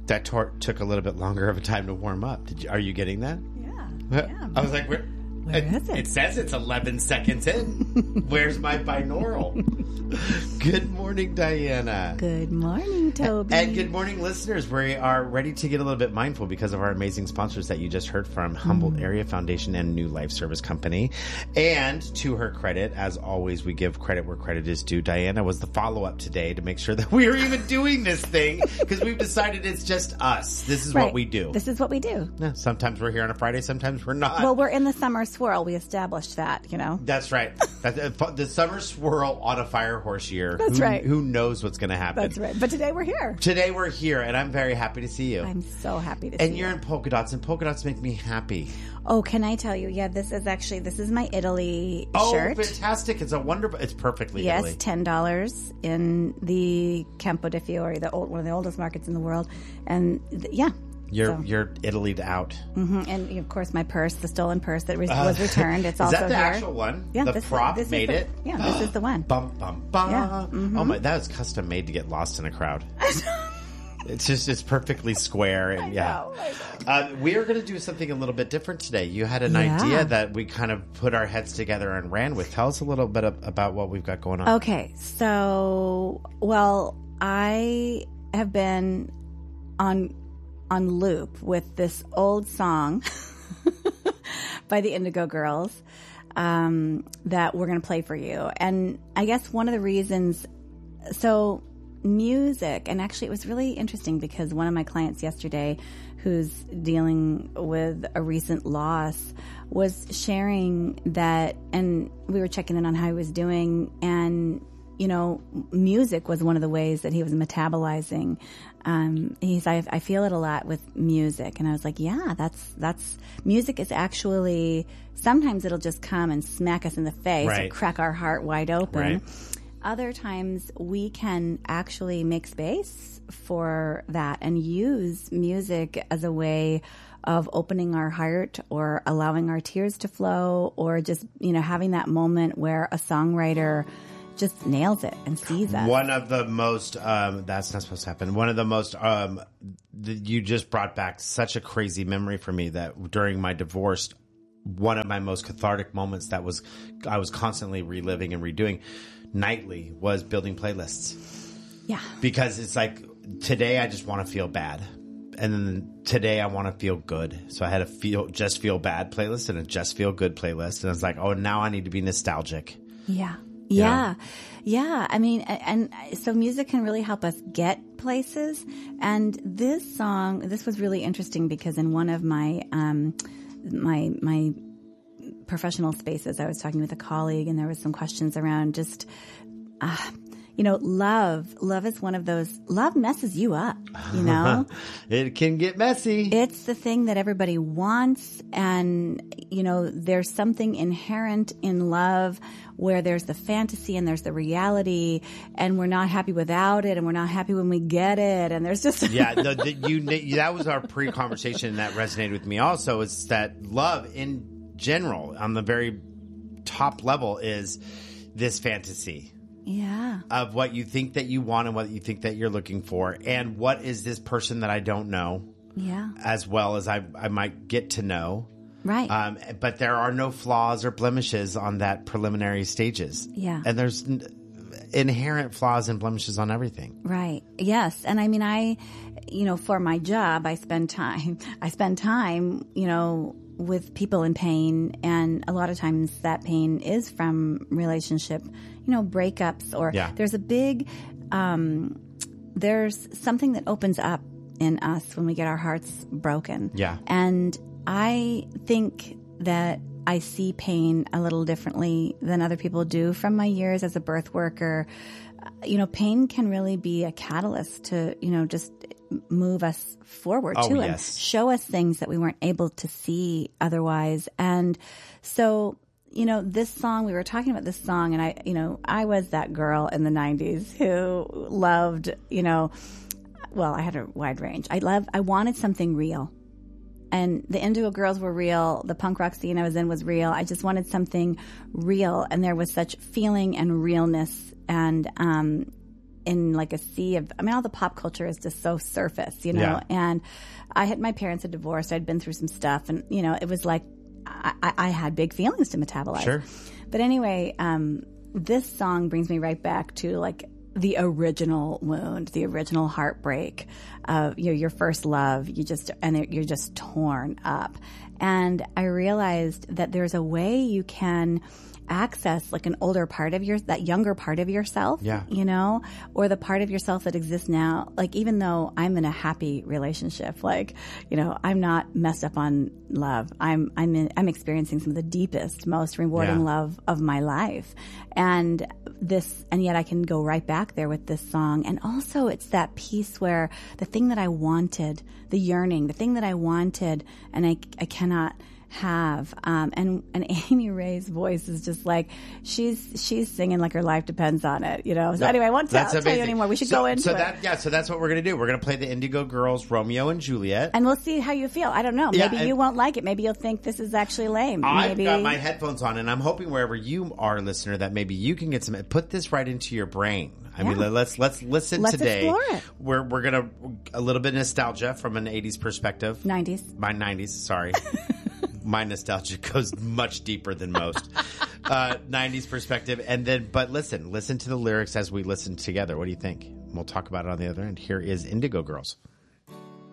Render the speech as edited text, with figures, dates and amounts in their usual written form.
That took a little bit longer of a time to warm up. Are you getting that? Yeah. I was like, where is it? It says it's 11 seconds in. Where's my binaural? Good morning, Diana. Good morning, Toby. And good morning, listeners. We are ready to get a little bit mindful because of our amazing sponsors that you just heard from, Humboldt Area Foundation and New Life Service Company. And to her credit, as always, we give credit where credit is due. Diana was the follow-up today to make sure that we are even doing this thing because we've decided it's just us. This is what we do. This is what we do. Yeah, sometimes we're here on a Friday, sometimes we're not. Well, we're in the summer swirl. We established that, you know. That's right. The summer swirl on a fire horse year. That's right. Who knows what's going to happen? That's right. But today we're here. Today we're here, and I'm very happy to see you. I'm so happy to see you. And you're in polka dots, and polka dots make me happy. Oh, can I tell you? Yeah, this is my Italy shirt. Oh, fantastic. It's it's perfectly Italy. Yes, $10 in the Campo de Fiore, one of the oldest markets in the world. And You're Italy'd out. Mm-hmm. And of course, my purse, the stolen purse that was returned. It's also here. Is that the here. actual one? Yeah, the prop made it? Yeah, this is the one. Bum, bum, bum. Yeah. Mm-hmm. Oh my, that was custom made to get lost in a crowd. It's perfectly square. And, I know. We are going to do something a little bit different today. You had an idea that we kind of put our heads together and ran with. Tell us a little bit about what we've got going on. Okay. So, I have been on loop with this old song by the Indigo Girls that we're going to play for you. And I guess one of the reasons, music, and actually it was really interesting because one of my clients yesterday who's dealing with a recent loss was sharing that, and we were checking in on how he was doing, and music was one of the ways that he was metabolizing. He said, I feel it a lot with music. And I was like, yeah, that's music is actually, sometimes it'll just come and smack us in the face or crack our heart wide open. Right. Other times we can actually make space for that and use music as a way of opening our heart or allowing our tears to flow, or just, having that moment where a songwriter just nails it and sees us. One of the most, that's not supposed to happen. One of the most, you just brought back such a crazy memory for me that during my divorce, one of my most cathartic moments I was constantly reliving and redoing nightly was building playlists. Yeah. Because it's like, today I just want to feel bad. And then today I want to feel good. So I had a just feel bad playlist and a just feel good playlist. And I was like, oh, now I need to be nostalgic. Yeah. Yeah. Yeah. I mean, and so music can really help us get places. And this was really interesting because in one of my, my professional spaces, I was talking with a colleague and there was some questions around just, love is one of those, love messes you up, It can get messy. It's the thing that everybody wants. And, there's something inherent in love where there's the fantasy and there's the reality, and we're not happy without it, and we're not happy when we get it. And there's just that was our pre-conversation, and that resonated with me also, is that love in general on the very top level is this fantasy. Yeah. Of what you think that you want and what you think that you're looking for. And what is this person that I don't know? Yeah. As well as I might get to know. Right. But there are no flaws or blemishes on that preliminary stages. Yeah. And there's inherent flaws and blemishes on everything. Right. Yes. And I mean, for my job, I spend time, with people in pain, and a lot of times that pain is from relationship, breakups, or there's a big, there's something that opens up in us when we get our hearts broken. Yeah. And I think that I see pain a little differently than other people do from my years as a birth worker. Pain can really be a catalyst to, just move us forward too, and show us things that we weren't able to see otherwise. And so, this song, we were talking about this song, and I was that girl in the 90s who loved, I had a wide range. I wanted something real. And the Indigo Girls were real. The punk rock scene I was in was real. I just wanted something real. And there was such feeling and realness. And in like a sea of, I mean, all the pop culture is just so surface, you know, Yeah. and my parents had divorced. I'd been through some stuff, and, you know, it was like, I had big feelings to metabolize. Sure. But anyway, this song brings me right back to like the original wound, the original heartbreak of, you know, your first love. You're just torn up. And I realized that there's a way you can access like an older part of that younger part of yourself, you know, or the part of yourself that exists now. Like, even though I'm in a happy relationship, like, you know, I'm not messed up on love. I'm experiencing some of the deepest, most rewarding love of my life. And yet I can go right back there with this song. And also it's that piece where the thing that I wanted, the yearning, the thing that I wanted, and I cannot have, and Amy Ray's voice is just like, she's singing like her life depends on it, you know. So anyway, I won't tell you anymore. We should go into it. So that's what we're going to do. We're going to play the Indigo Girls, Romeo and Juliet. And we'll see how you feel. I don't know. Maybe you won't like it. Maybe you'll think this is actually lame. I've got my headphones on, and I'm hoping wherever you are, listener, that maybe you can get put this right into your brain. I mean, let's listen today. Explore it. We're gonna a little bit of nostalgia from an 80s perspective. 90s. My 90s, sorry. My nostalgia goes much deeper than most. 90s perspective. And then, but listen to the lyrics as we listen together. What do you think? We'll talk about it on the other end. Here is Indigo Girls.